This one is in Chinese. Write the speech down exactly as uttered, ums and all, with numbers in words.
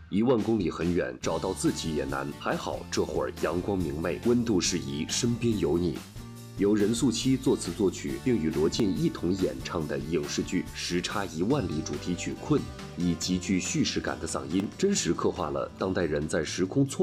一万公里很远，找到自己也难。还好这会儿阳光明媚，温度适宜，身边有你。由任素汐作词作曲，并与罗晋一同演唱的影视剧《时差一万里》主题曲《困》，以极具叙事感的嗓音，真实刻画了当代人在时空错